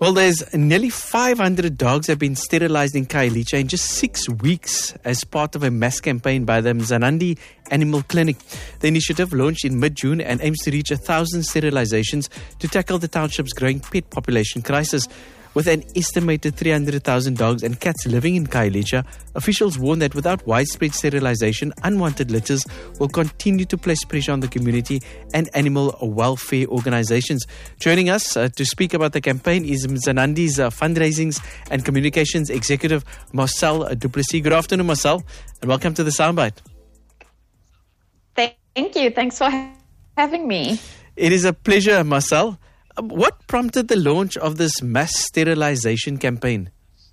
Well, there's nearly 500 dogs have been sterilized in Khayelitsha in just 6 weeks as part of a mass campaign by the Mzanandi Animal Clinic. The initiative launched in mid-June and aims to reach 1,000 sterilizations to tackle the township's growing pet population crisis. With an estimated 300,000 dogs and cats living in Khayelitsha, officials warn that without widespread sterilization, unwanted litters will continue to place pressure on the community and animal welfare organizations. Joining us to speak about the campaign is Mzanandi's fundraisings and communications executive, Marcel du Plessis. Good afternoon, Marcel, and welcome to the Soundbite. Thank you. Thanks for having me. It is a pleasure, Marcel. What prompted the launch of this mass sterilization campaign?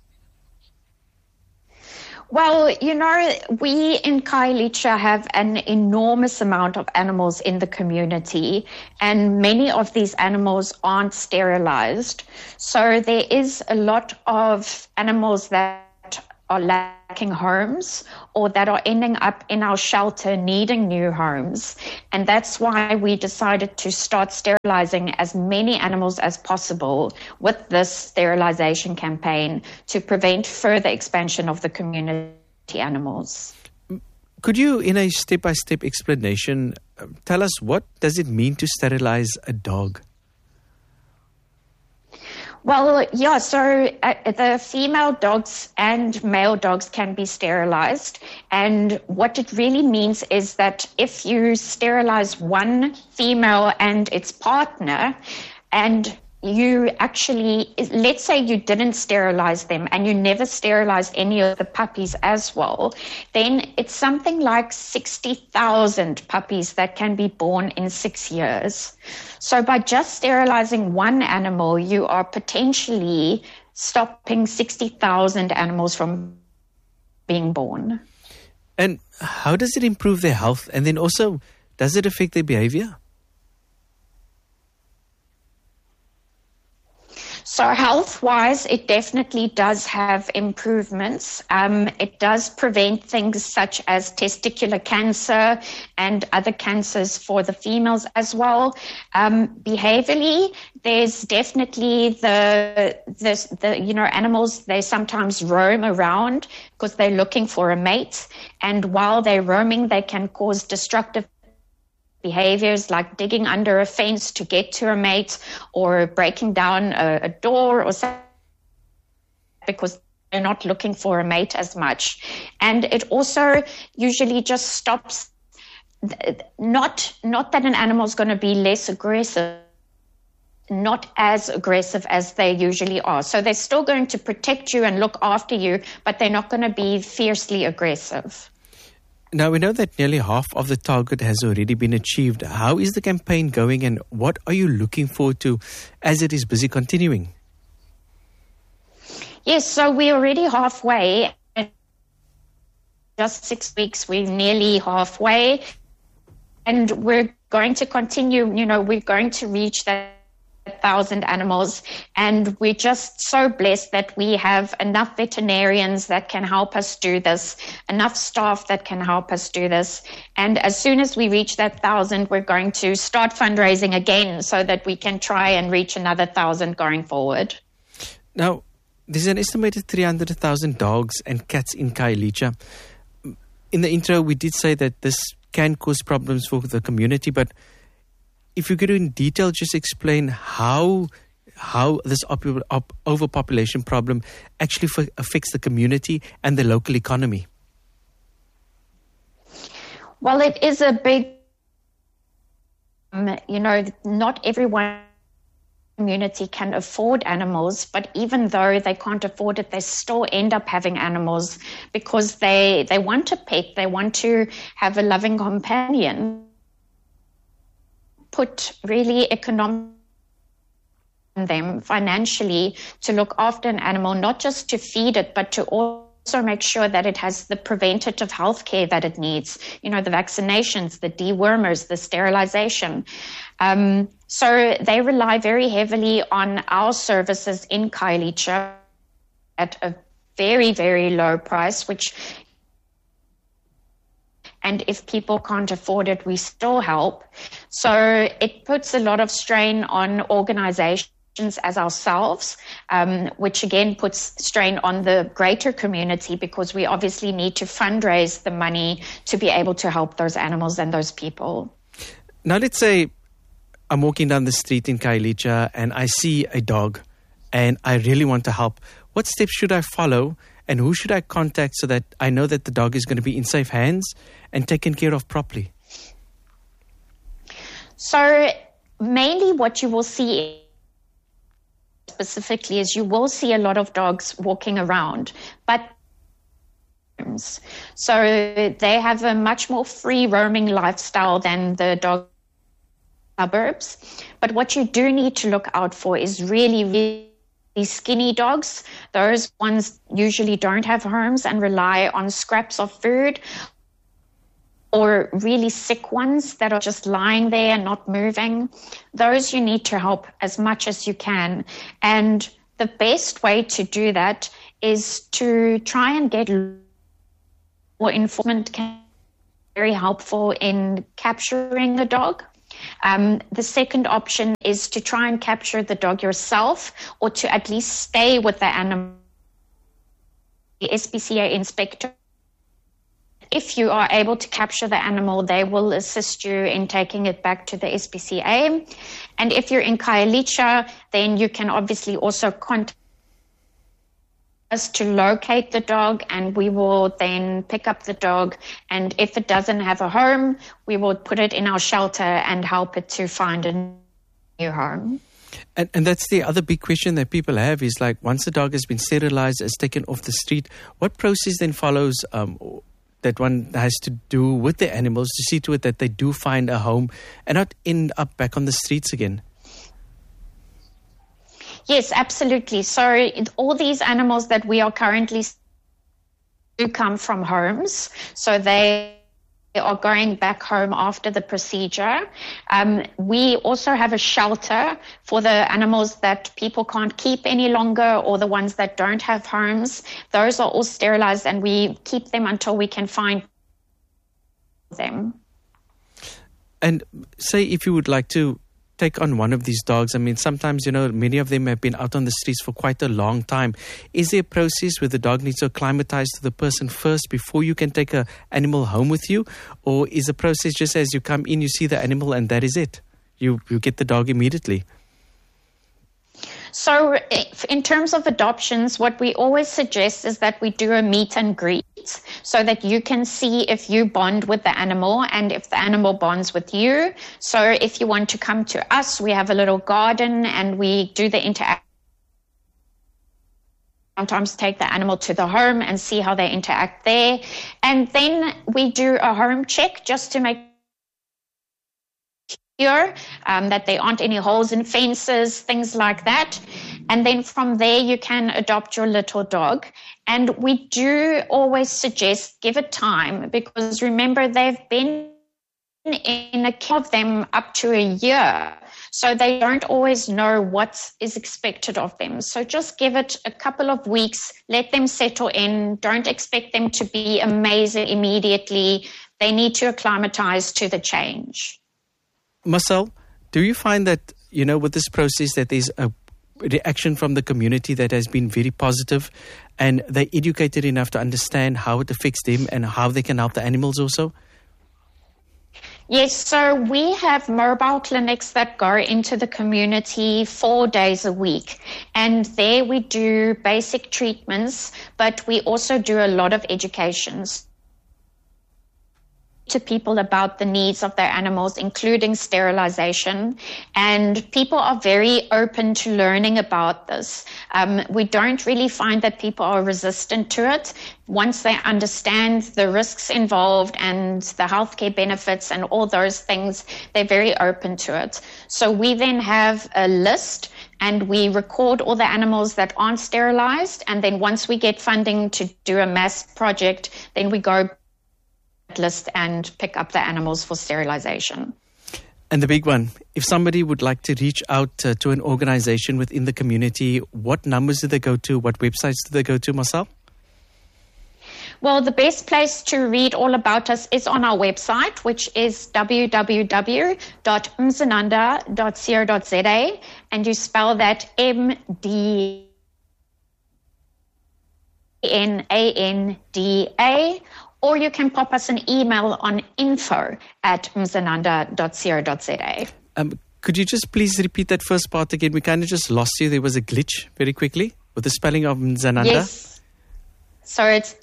Well, we in Khayelitsha have an enormous amount of animals in the community, and many of these animals aren't sterilized. So there is a lot of animals that are lacking homes or that are ending up in our shelter needing new homes. And that's why we decided to start sterilizing as many animals as possible with this sterilization campaign to prevent further expansion of the community animals. Could you, in a step-by-step explanation, tell us what does it mean to sterilize a dog? Well, yeah, so the female dogs and male dogs can be sterilized. And what it really means is that if you sterilize one female and its partner, and you actually, let's say you didn't sterilize them and you never sterilized any of the puppies as well, then it's something like 60,000 puppies that can be born in 6 years. So by just sterilizing one animal, you are potentially stopping 60,000 animals from being born. And how does it improve their health? And then also, does it affect their behavior? So health-wise, it definitely does have improvements. It does prevent things such as testicular cancer and other cancers for the females as well. Behaviorally, there's definitely the animals, they sometimes roam around because they're looking for a mate. And while they're roaming, they can cause destructive behaviors like digging under a fence to get to a mate or breaking down a door or something because they're not looking for a mate as much. And it also usually just stops, not that an animal is going to be less aggressive, not as aggressive as they usually are. So they're still going to protect you and look after you, but they're not going to be fiercely aggressive. Now, we know that nearly half of the target has already been achieved. How is the campaign going and what are you looking forward to as it is busy continuing? Yes, so we're already halfway. In just 6 weeks, we're nearly halfway. And we're going to continue, we're going to reach that 1,000 animals, and we're just so blessed that we have enough veterinarians that can help us do this, enough staff that can help us do this. And as soon as we reach that 1,000, we're going to start fundraising again so that we can try and reach another 1,000 going forward. Now, there's an estimated 300,000 dogs and cats in Khayelitsha. In the intro, we did say that this can cause problems for the community, but if you could in detail just explain how this overpopulation problem actually affects the community and the local economy. Well, it is a big, not everyone community can afford animals, but even though they can't afford it, they still end up having animals because they want a pet, they want to have a loving companion. Put really economic on them financially to look after an animal, not just to feed it, but to also make sure that it has the preventative health care that it needs, the vaccinations, the dewormers, the sterilization. So they rely very heavily on our services in Khayelitsha at a very, very low price, and if people can't afford it, we still help. So it puts a lot of strain on organizations as ourselves, which again puts strain on the greater community because we obviously need to fundraise the money to be able to help those animals and those people. Now, let's say I'm walking down the street in Khayelitsha and I see a dog and I really want to help. What steps should I follow and who should I contact so that I know that the dog is going to be in safe hands and taken care of properly? So mainly what you will see specifically is you will see a lot of dogs walking around, but so they have a much more free roaming lifestyle than the dog suburbs. But what you do need to look out for is really skinny dogs. Those ones usually don't have homes and rely on scraps of food, or really sick ones that are just lying there and not moving. Those you need to help as much as you can. And the best way to do that is to try and get more information. Can be very helpful in capturing the dog. The second option is to try and capture the dog yourself or to at least stay with the animal. The SPCA inspector, if you are able to capture the animal, they will assist you in taking it back to the SPCA. And if you're in Khayelitsha, then you can obviously also contact us to locate the dog, and we will then pick up the dog. And if it doesn't have a home, we will put it in our shelter and help it to find a new home. And that's the other big question that people have is like, once the dog has been sterilized, is taken off the street, what process then follows that one has to do with the animals to see to it that they do find a home and not end up back on the streets again? Yes, absolutely. So all these animals that we are currently do come from homes. So they are going back home after the procedure. We also have a shelter for the animals that people can't keep any longer or the ones that don't have homes. Those are all sterilized and we keep them until we can find them. And say if you would like to take on one of these dogs, I mean, sometimes, many of them have been out on the streets for quite a long time. Is there a process where the dog needs to acclimatize to the person first before you can take an animal home with you? Or is the process just as you come in, you see the animal and that is it? You get the dog immediately? So in terms of adoptions, what we always suggest is that we do a meet and greet so that you can see if you bond with the animal and if the animal bonds with you. So if you want to come to us, we have a little garden and we do the interaction. Sometimes take the animal to the home and see how they interact there. And then we do a home check just to make sure that there aren't any holes in fences, things like that. And then from there, you can adopt your little dog. And we do always suggest give it time because remember, they've been in a care of them up to a year. So they don't always know what is expected of them. So just give it a couple of weeks, let them settle in. Don't expect them to be amazing immediately. They need to acclimatize to the change. Marcel, do you find that, with this process that there's a reaction from the community that has been very positive and they're educated enough to understand how it affects them and how they can help the animals also? Yes, so we have mobile clinics that go into the community 4 days a week. And there we do basic treatments, but we also do a lot of educations to people about the needs of their animals, including sterilization. And people are very open to learning about this. We don't really find that people are resistant to it. Once they understand the risks involved and the healthcare benefits and all those things, they're very open to it. So we then have a list and we record all the animals that aren't sterilized. And then once we get funding to do a mass project, then we go list and pick up the animals for sterilization. And the big one, if somebody would like to reach out to an organization within the community, what numbers do they go to? What websites do they go to, Marcel? Well, the best place to read all about us is on our website, which is www.mzananda.co.za, and you spell that MDNANDA, or you can pop us an email on info@mzananda.co.za. Could you just please repeat that first part again? We kind of just lost you. There was a glitch very quickly with the spelling of Mzananda. Yes. So it's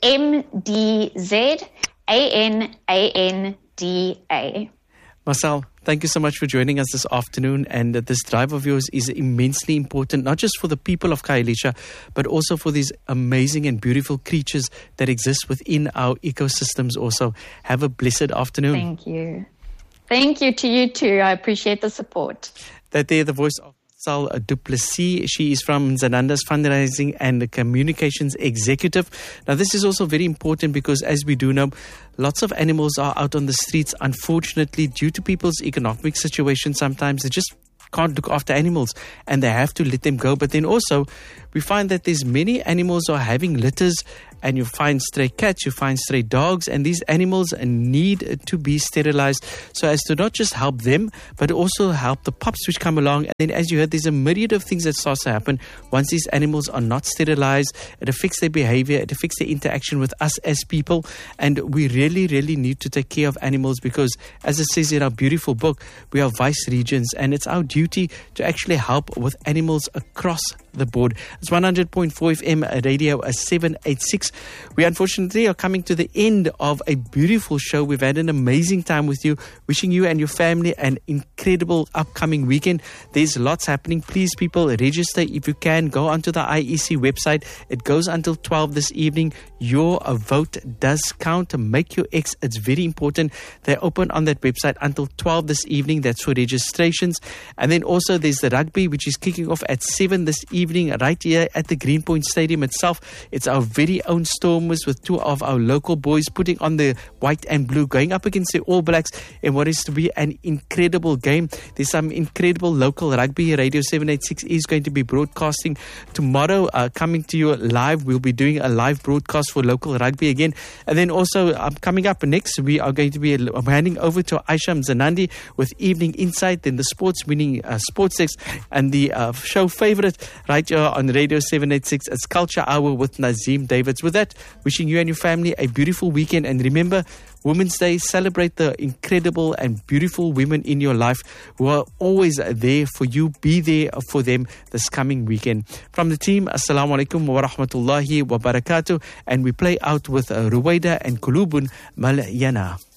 MDZANANDA. Marcel, thank you so much for joining us this afternoon. And this drive of yours is immensely important, not just for the people of Khayelitsha, but also for these amazing and beautiful creatures that exist within our ecosystems also. Have a blessed afternoon. Thank you. Thank you to you too. I appreciate the support. That there, the voice of Sal Du Plessis. She is from Mzananda's Fundraising and Communications Executive. Now, this is also very important because, as we do know, lots of animals are out on the streets. Unfortunately, due to people's economic situation, sometimes they just can't look after animals and they have to let them go. But then also, we find that there's many animals are having litters, and you find stray cats, you find stray dogs, and these animals need to be sterilized so as to not just help them, but also help the pups which come along. And then, as you heard, there's a myriad of things that starts to happen once these animals are not sterilized. It affects their behavior, it affects their interaction with us as people, and we really, really need to take care of animals because, as it says in our beautiful book, we are vice regents, and it's our duty to actually help with animals across the board. It's 100.4 FM Radio 786. We unfortunately are coming to the end of a beautiful show. We've had an amazing time with you. Wishing you and your family an incredible upcoming weekend. There's lots happening. Please, people, register if you can. Go onto the IEC website. It goes until 12 this evening. Your vote does count. Make your X. It's very important. They're open on that website until 12 this evening. That's for registrations. And then also there's the rugby, which is kicking off at 7 this evening right here at the Greenpoint Stadium itself. It's our very own Stormers with two of our local boys putting on the white and blue, going up against the All Blacks in what is to be an incredible game. There's some incredible local rugby. Radio 786 is going to be broadcasting tomorrow, coming to you live. We'll be doing a live broadcast for local rugby again. And then also coming up next, we are going to be handing over to Aisha Mzanandi with Evening Insight, then the sports winning Sports Desk, and the show favorite right here on Radio 786. It's Culture Hour with Nazim Davids. With that, wishing you and your family a beautiful weekend. And remember, Women's Day, celebrate the incredible and beautiful women in your life who are always there for you. Be there for them this coming weekend. From the team, Assalamu alaikum wa rahmatullahi wa barakatuh. And we play out with Ruwaida and Kulubun Malyana.